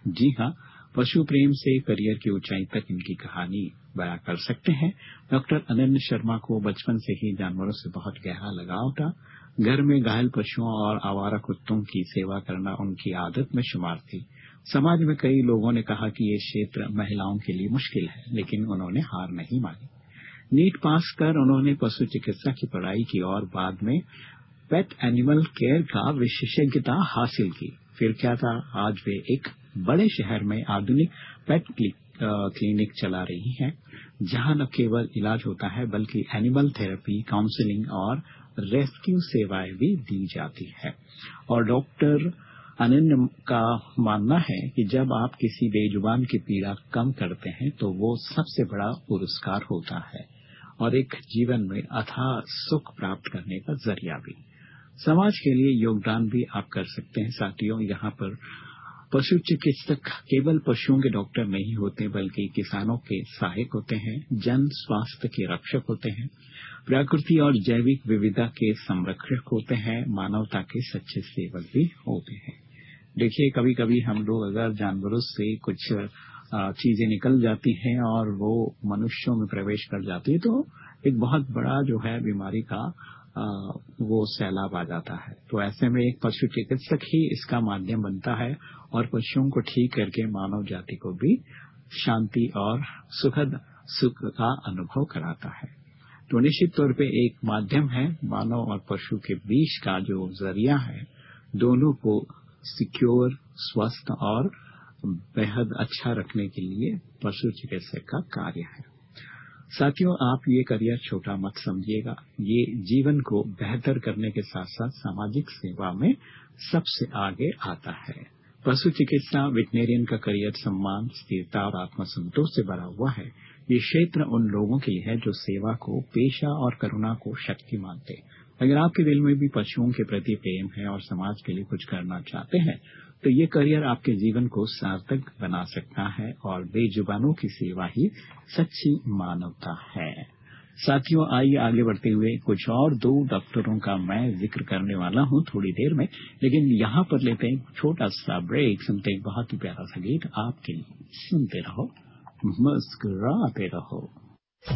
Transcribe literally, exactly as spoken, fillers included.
जी हाँ, पशु प्रेम से करियर की ऊंचाई तक इनकी कहानी बयां कर सकते हैं। डॉक्टर अनन्य शर्मा को बचपन से ही जानवरों से बहुत गहरा लगाव था। घर में घायल पशुओं और आवारा कुत्तों की सेवा करना उनकी आदत में शुमार थी। समाज में कई लोगों ने कहा कि ये क्षेत्र महिलाओं के लिए मुश्किल है, लेकिन उन्होंने हार नहीं मानी। नीट पास कर उन्होंने पशु चिकित्सा की पढ़ाई की और बाद में पेट एनिमल केयर का विशेषज्ञता हासिल की। फिर क्या था, आज वे एक बड़े शहर में आधुनिक पेट क्लिनिक चला रही हैं, जहां न केवल इलाज होता है बल्कि एनिमल थेरेपी, काउंसलिंग और रेस्क्यू सेवाएं भी दी जाती है। और डॉक्टर अनन्य का मानना है कि जब आप किसी बेजुबान की पीड़ा कम करते हैं तो वो सबसे बड़ा पुरस्कार होता है और एक जीवन में अथाह सुख प्राप्त करने का जरिया भी। समाज के लिए योगदान भी आप कर सकते हैं साथियों। यहाँ पर पशु चिकित्सक केवल पशुओं के डॉक्टर नहीं होते बल्कि किसानों के सहायक होते हैं, जन स्वास्थ्य के रक्षक होते हैं, प्रकृति और जैविक विविधता के संरक्षक होते हैं, मानवता के सच्चे सेवक भी होते हैं। देखिए, कभी कभी हम लोग अगर जानवरों से कुछ चीजें निकल जाती हैं और वो मनुष्यों में प्रवेश कर जाती है तो एक बहुत बड़ा जो है बीमारी का आ, वो सैलाब आ जाता है। तो ऐसे में एक पशु चिकित्सक ही इसका माध्यम बनता है और पशुओं को ठीक करके मानव जाति को भी शांति और सुखद सुख का अनुभव कराता है। तो निश्चित तौर पे एक माध्यम है, मानव और पशु के बीच का जो जरिया है, दोनों को सिक्योर, स्वस्थ और बेहद अच्छा रखने के लिए पशु चिकित्सक का कार्य है। साथियों, आप ये करियर छोटा मत समझिएगा। ये जीवन को बेहतर करने के साथ साथ सामाजिक सेवा में सबसे आगे आता है। पशु चिकित्सा वेटनेरियन का करियर सम्मान, स्थिरता और आत्मसंतोष से भरा हुआ है। ये क्षेत्र उन लोगों के लिए है जो सेवा को पेशा और करुणा को शक्ति मानते हैं। अगर आपके दिल में भी पशुओं के प्रति प्रेम है और समाज के लिए कुछ करना चाहते हैं तो ये करियर आपके जीवन को सार्थक बना सकता है और बेजुबानों की सेवा ही सच्ची मानवता है। साथियों, आइए आगे बढ़ते हुए कुछ और दो डॉक्टरों का मैं जिक्र करने वाला हूं थोड़ी देर में, लेकिन यहाँ पर लेते हैं छोटा सा ब्रेक, सुनते हैं बहुत ही प्यारा सा गीत आपके लिए। सुनते रहो, मुस्कुराते रहो।